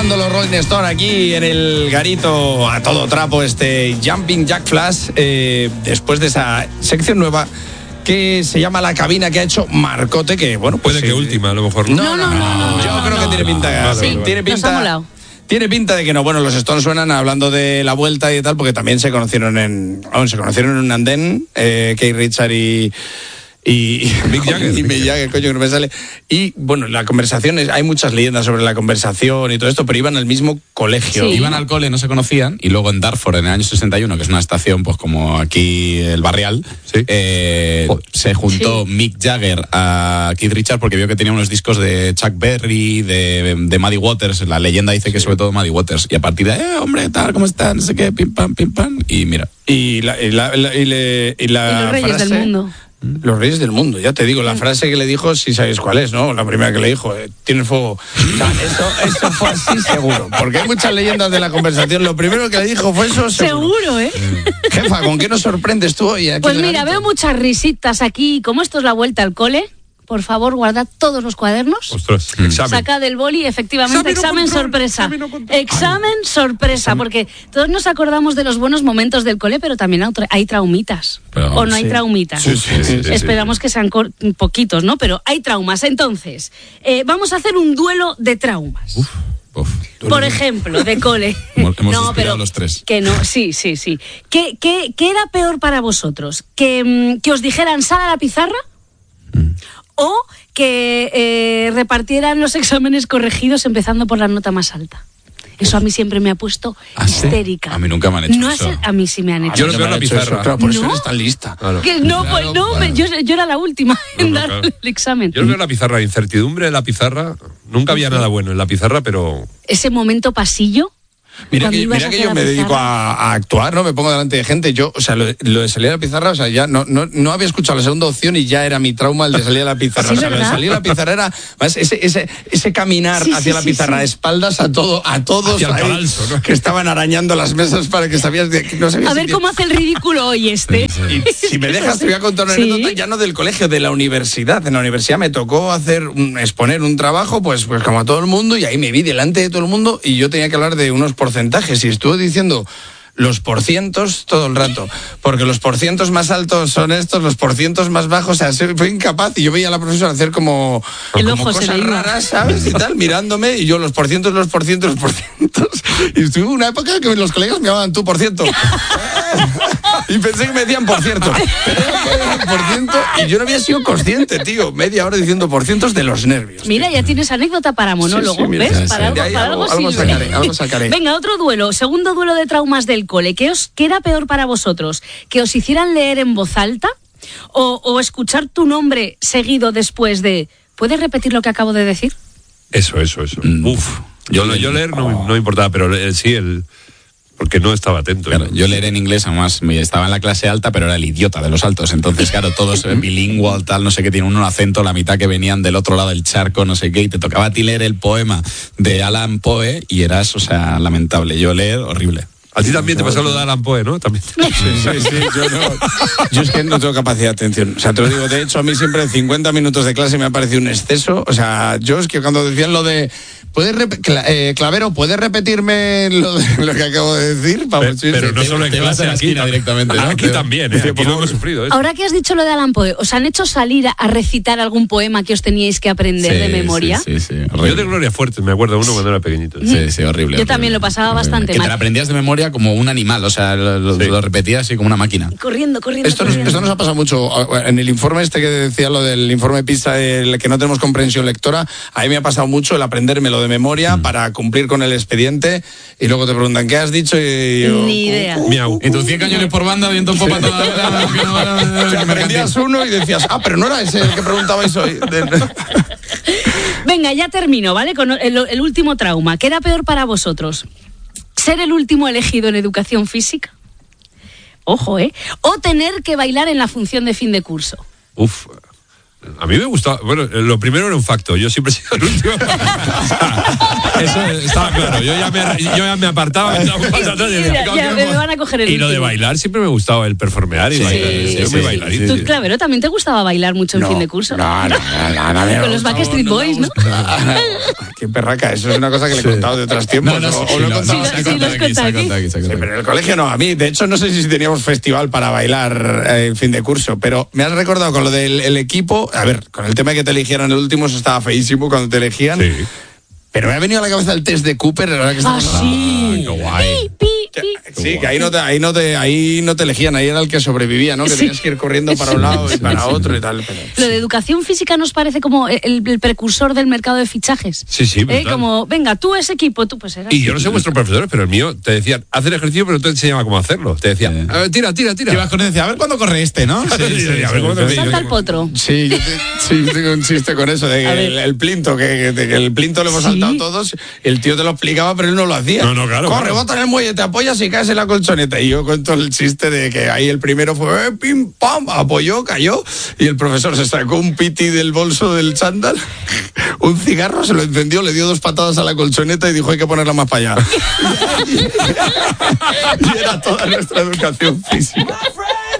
sonando los Rolling Stones aquí en el garito a todo trapo, Jumping Jack Flash, después de esa sección nueva que se llama La Cabina, que ha hecho Marcote, que bueno, pues puede que última, a lo mejor. No, yo creo que tiene pinta. Sí, tiene pinta. nos ha molado. Tiene pinta de que no. Bueno, los Stones suenan hablando de la vuelta y tal, porque también se conocieron en un andén, Keith Richards y Mick Jagger. Y Mick Jagger, coño, que no me sale. Y bueno, la conversación hay muchas leyendas sobre la conversación y todo esto, pero iban al mismo colegio. Sí. Iban al cole, no se conocían, y luego en Dartford, en el año 61, que es una estación pues como aquí el Barrial, sí. Se juntó Mick Jagger a Keith Richards porque vio que tenía unos discos de Chuck Berry, de Muddy Waters. La leyenda dice que sobre todo Muddy Waters. Y a partir de, hombre, tal, ¿cómo están? No sé qué, pim pam, y mira. Y los Reyes del mundo. Los Reyes del Mundo, ya te digo, la frase que le dijo, si sabéis cuál es, ¿no? La primera que le dijo, tiene fuego. O sea, eso fue así seguro, porque hay muchas leyendas de la conversación. Lo primero que le dijo fue eso seguro. Seguro, ¿eh? Jefa, ¿con qué nos sorprendes tú hoy aquí? Pues mira, veo muchas risitas aquí. Como esto es la vuelta al cole, por favor, guardad todos los cuadernos. Ostras, examen. Sacad el boli, efectivamente, examen sorpresa. Examen sorpresa, porque todos nos acordamos de los buenos momentos del cole, pero también hay traumitas. ¿O no hay traumitas? Sí. Esperamos que sean poquitos, ¿no? Pero hay traumas. Entonces, vamos a hacer un duelo de traumas. Uf. Por ejemplo, de cole. Hemos suspirado los tres. Que no, sí. ¿Qué era peor para vosotros? ¿Que os dijeran sal a la pizarra? ¿O que repartieran los exámenes corregidos empezando por la nota más alta? Eso a mí siempre me ha puesto histérica. ¿Sí? A mí nunca me han hecho eso. A mí sí me han hecho. Yo no veo la pizarra. Claro, por eso eres tan lista. Claro. Que no, pues no, yo era la última en dar el examen. Yo no veo la pizarra, incertidumbre en la pizarra. Nunca había nada bueno en la pizarra, pero... Ese momento pasillo. Mira que yo me dedico a actuar, ¿no? Me pongo delante de gente. Yo, o sea, lo de salir a la pizarra, o sea, ya no había escuchado la segunda opción y ya era mi trauma el de salir a la pizarra. ¿Sí, o sea, lo de salir a la pizarra era más ese caminar hacia la pizarra, de espaldas a todos hacia el cadalso, ¿no? Que estaban arañando las mesas para que sabías que no sabías. A ver cómo hace el ridículo hoy este. Y si me dejas, te voy a contar una anécdota ya no del colegio, de la universidad. En la universidad me tocó exponer un trabajo, pues como a todo el mundo, y ahí me vi delante de todo el mundo y yo tenía que hablar de unos porcentajes y estuve diciendo los porcientos todo el rato, porque los porcientos más altos son estos, los porcientos más bajos, o sea, fue incapaz, y yo veía a la profesora hacer como cosas raras, ¿sabes? Y tal, mirándome, y yo los porcientos, y estuve una época que los colegas me llamaban tú por ciento. Y pensé que me decían por cierto. Y yo no había sido consciente, tío. Media hora diciendo por cientos de los nervios. Mira, ya tienes anécdota para monólogo, mira, ¿ves? Para algo sacaré. Venga, otro duelo, segundo duelo de traumas del cole. ¿Qué era peor para vosotros? ¿Que os hicieran leer en voz alta? ¿O escuchar tu nombre seguido después de ¿puedes repetir lo que acabo de decir? Eso. Uf. Yo leer no me importaba, pero porque no estaba atento. Claro, yo leer en inglés, además, estaba en la clase alta, pero era el idiota de los altos. Entonces, claro, todos bilingüe, tal, no sé qué, tiene un acento, la mitad que venían del otro lado del charco, no sé qué, y te tocaba a ti leer el poema de Alan Poe y eras, o sea, lamentable. Yo leer, horrible. A ti también te pasó lo de Alan Poe, ¿no? También. Sí, yo es que no tengo capacidad de atención. O sea, te lo digo, de hecho, a mí siempre 50 minutos de clase me ha parecido un exceso. O sea, yo es que cuando decían lo de Clavero, ¿puedes repetirme lo que acabo de decir? Pero no solo en clase, aquí directamente, ¿no? Aquí también, aquí no hemos sufrido eso. Ahora que has dicho lo de Alan Poe, ¿os han hecho salir a recitar algún poema que os teníais que aprender de memoria? Sí. Yo de Gloria Fuertes me acuerdo uno cuando era pequeñito. Sí, horrible. Yo también lo pasaba bastante mal. Que te la aprendías de memoria como un animal, o sea, lo repetías así como una máquina. Corriendo. Esto nos ha pasado mucho. En el informe que decía lo del informe PISA, el que no tenemos comprensión lectora, a mí me ha pasado mucho el aprendérmelo de memoria para cumplir con el expediente, y luego te preguntan ¿qué has dicho? Y yo, ni idea. Miau. Y tus 100 cañones por banda, viento en popa toda la aprendías uno y decías, pero no era ese el que preguntabais hoy. Venga, ya termino, ¿vale? Con el último trauma. ¿Qué era peor para vosotros? ¿Ser el último elegido en educación física? Ojo, ¿eh? ¿O tener que bailar en la función de fin de curso? Uf. A mí me gustaba, bueno, lo primero era un facto, yo siempre he sido el último. Eso estaba claro. Yo ya me apartaba. Me van a coger el y lo de bailar siempre me gustaba el performear y bailar. Soy muy bailarín. Tú, Clavero, también te gustaba bailar mucho en fin de curso. No. Con los Backstreet Boys, ¿no? Qué perraca, eso es una cosa que le he contado de otros tiempos. Pero en el colegio no, a mí, de hecho, no sé si teníamos festival para bailar en fin de curso, pero me has recordado con lo del equipo, a ver, con el tema de que te eligieran el último, eso estaba feísimo cuando te elegían. Sí. Pero me ha venido a la cabeza el test de Cooper, la verdad que está sí. Qué guay. Sí, que ahí no te elegían, ahí era el que sobrevivía, ¿no? Que tenías que ir corriendo para un lado y para otro y tal. Pero... Lo de educación física nos parece como el precursor del mercado de fichajes. Sí. Como, venga, tú ese equipo, tú pues eras. Y yo no sé vuestros profesores, pero el mío te decían, haz el ejercicio, pero no te enseñaba cómo hacerlo. Te decía, a ver, tira. Ibas con él, decía, a ver cuándo corre este, ¿no? Salta el potro. Sí, yo tengo un chiste con eso, de el plinto, que el plinto lo hemos saltado todos, el tío te lo explicaba, pero él no lo hacía. No, claro. Corre, bota en el muelle, te apoyas y caes en la colchoneta. Y yo cuento el chiste de que ahí el primero fue pim, pam, apoyó, cayó, y el profesor se sacó un piti del bolso del chándal, un cigarro, se lo encendió, le dio 2 patadas a la colchoneta y dijo, hay que ponerla más para allá. Y era toda nuestra educación física.